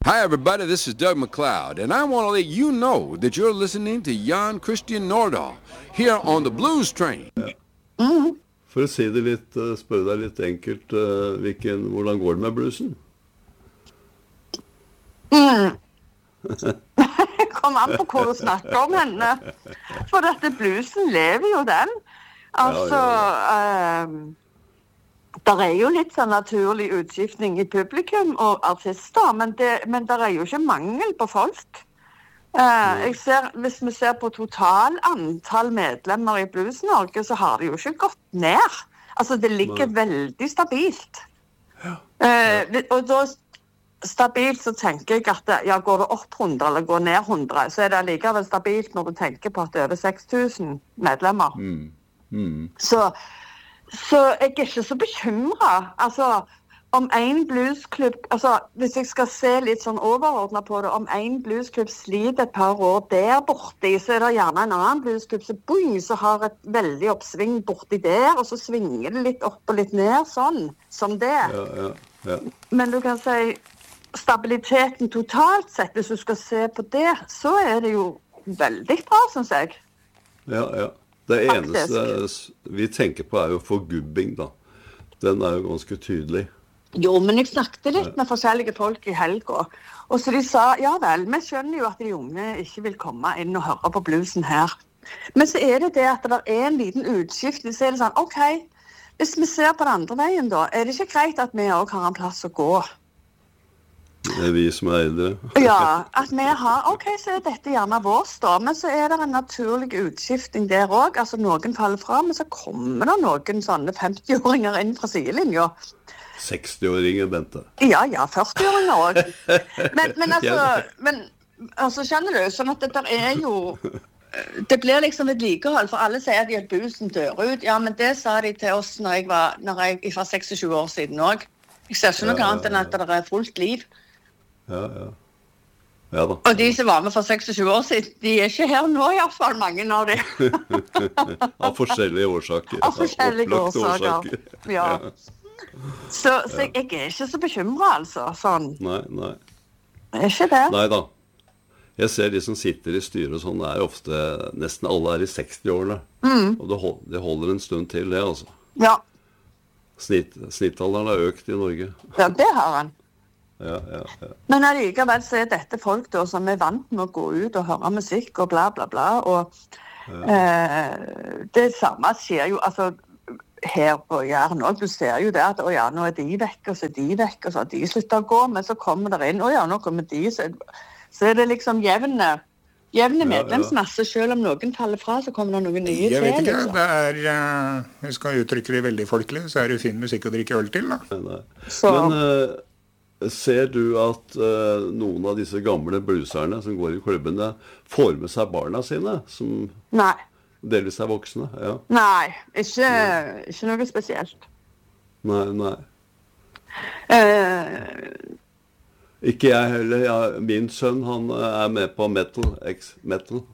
Hi, everybody. This is Doug McLeod, and I want to let you know that you're listening to Jan Christian Nordahl here on the Blues Train. For å si det litt, spørre deg litt enkelt, hvordan går det med bluesen? Kom an på hvor du snakker om henne. For dette bluesen lever jo den. Altså, der jo litt sånn naturlig utskiftning i publikum og artister, men der jo ikke mangel på folk. Hvis vi ser på total antall medlemmer i Blues Norge, så har det jo ikke gått ned. Altså, det ligger veldig stabilt. Og da stabilt så tenker jeg at går det opp 100 eller går ned 100, så det likevel stabilt når du tenker på at det over 6000 medlemmer. Så jeg ikke så bekymret. Altså, om en bluesklubb, altså hvis jeg skal se litt sånn overordnet på det, om en bluesklubb sliter et par år der borte, så det gjerne en annen bluesklubb så har et veldig oppsving borti der, og så svinger det litt opp og litt ned, sånn, som det. Ja. Men du kan si, stabiliteten totalt sett, hvis du skal se på det, så det jo veldig bra, synes jeg. Ja. Det eneste vi tenker på jo forgubbing, da. Den jo ganske tydelig. Jo, men jeg snakket litt med forskjellige folk i helgen, og så de sa, ja vel, vi skjønner jo at de unge ikke vil komme inn og høre på bluesen her. Men så det at det en liten utskift, så det sånn, ok, hvis vi ser på den andre veien da, det ikke greit at vi også har en plass å gå? Det vi som eldre. Ja, at vi har, ok, så dette gjerne vårt da, men så det en naturlig utskifting der også, altså noen faller fra, men så kommer det noen sånne 50-åringer inn fra sidelinja. 60-åringer, Bente. Ja, 40-åringer også. Men altså, skjønner du, sånn at det der jo, det blir liksom et likehold, for alle sier at busen dør ut. Ja, men det sa de til oss når jeg var 26 år siden også. Jeg ser ikke noe annet enn at det fullt liv. Ja da. Og de som var med for 26 år siden, de ikke her nå i hvert fall, mange av de. Av forskjellige årsaker. Av forskjellige årsaker, ja. Så jeg ikke så bekymret, altså, sånn. Nei. Ikke det? Nei da. Jeg ser de som sitter i styret og sånn, ofte, nesten alle i 60-årene. Og det holder en stund til det, altså. Ja. Snittalderen har økt i Norge. Ja, det har han. Ja. Men allikevel så dette folk da, som vant med å gå ut og høre musikk og bla bla bla, og det samme skjer jo, altså, her på Jæren også, du ser jo det at, nå de vekk, og så de vekk, og så har de sluttet å gå, men så kommer det inn, nå kommer de, så det liksom jevne medlemsmasse, selv om noen faller fra, så kommer det noen nye til. Jeg vet ikke, liksom. Jeg skal uttrykke det veldig folkelig, så det jo fin musikk å drikke øl til, da. Nei. Men ser du at noen av disse gamle blueserne som går i klubbene får med seg barna sine, som delvis voksne? Ja. Nei, ikke noe spesielt. Nei. Ikke jeg heller. Ja, min sønn, han med på metal.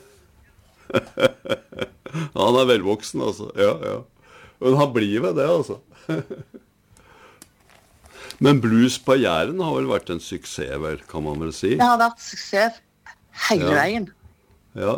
Han velvoksen, altså. Ja. Men han blir ved det, altså. Men blues på Jæren har vel vært en suksess, vel, kan man vel si? Det har vært suksess hele veien. Ja.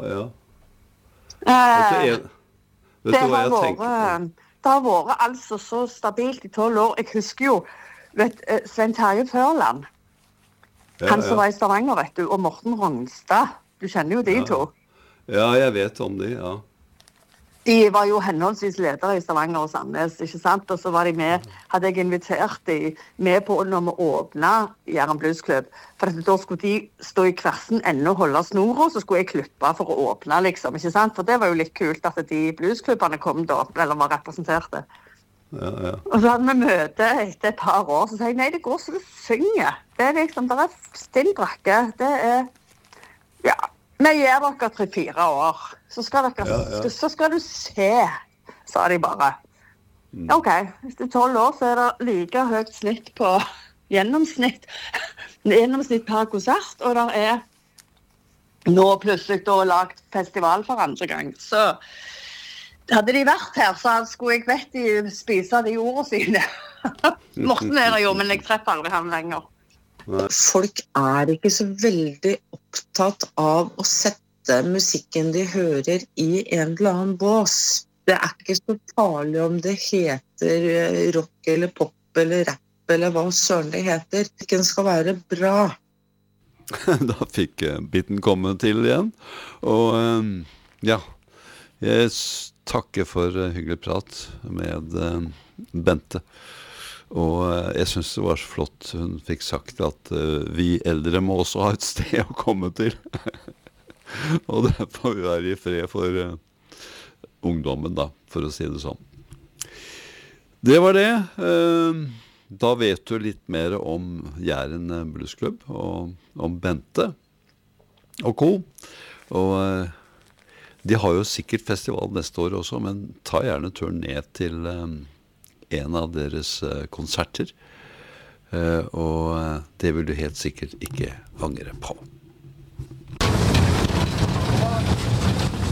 Det har vært altså så stabilt i 12 år. Jeg husker jo, Svein Terje Førland, han som var i Stavanger, vet du, og Morten Rongstad. Du kjenner jo de to. Ja, jeg vet om de, ja. De var jo henholdsvis ledere i Stavanger og Sandnes, ikke sant? Og så var de med, hadde jeg invitert de med på når vi åpnet Jæren Bluesklubb. For da skulle de stå i kversen enda og holde snora, så skulle jeg klippe for å åpne, liksom, ikke sant? For det var jo litt kult at de bluesklubbene kom da, eller var representerte. Ja. Og så hadde vi møte etter et par år, så sa jeg, nei, det går så du synger. Det liksom, det stinn brakke, det ja. Vi gjør dere 3-4 år, så skal du se, sa de bare. Ok, hvis det 12 år, så det like høyt snitt på gjennomsnitt per konsert, og det nå plutselig da lagt festival for andre gang. Så hadde de vært her, så skulle jeg vet de spise de ordene sine. Morten det jo, men jeg treffer aldri han lenger. Folk ikke så veldig opptatt av å sette musikken de hører i en eller annen bås. Det ikke så farlig om det heter rock eller pop eller rap eller hva søren det heter. Den skal være bra. Da fikk biten komme til igjen. Og ja, jeg takker for hyggelig prat med Bente. Og jeg synes det var så flott hun fikk sagt at vi eldre må også ha et sted å komme til. Og det får vi være i fred for ungdommen da, for å si det sånn. Det var det. Da vet du litt mer om Jæren Bluesklubb og om Bente og co. Og de har jo sikkert festival neste år også, men ta gjerne turen ned til en av deres konserter. Og det vil du helt sikkert ikke angre på.